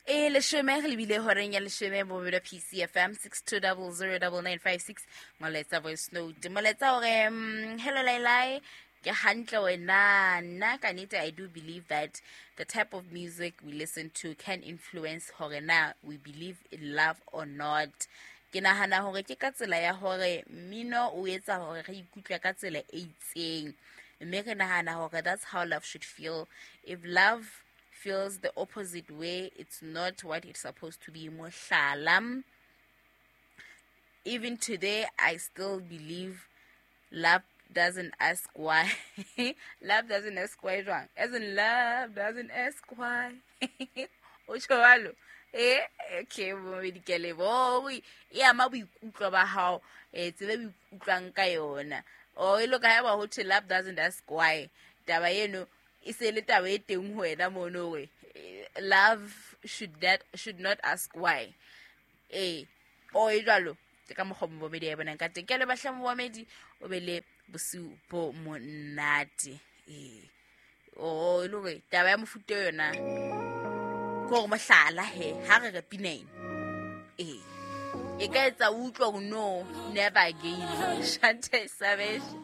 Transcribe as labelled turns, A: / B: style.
A: leshome re lebile horeng ya leshome mo Melo PCFM 62009956 moletsa voice note moletsa hore hello Lailai ke hantle wena nna kanete. I do believe that the type of music we listen to can influence hore na we believe in love or not. Ke nahana hore ke ka tsela ya hore mmino o etsa hore re ikutlwe ka tsela e itseng, mme ke nahana hore that's how love should feel. If love feels the opposite way, it's not what it's supposed to be. Mohlala, even today I still believe love doesn't ask why. Love doesn't ask why wrong. As in love doesn't ask why. Oshwalo. Okay, bo medikele bo ya ma boikutlwa ba hao tsebe boikutlwang ka yona. O e loka ya ba ho the love doesn't ask why. Taba yeno isele taba e teng ho wena mono we. Love should not ask why. O e jwalo ke ka mogho mo medi ya bona ka teng ke le bahla mo medi o bele bosiu bo monate. O lo we taba ya mofuto yona go mohlala he ha re re pineng e ka etsa utlwa no never again. Shante Savage.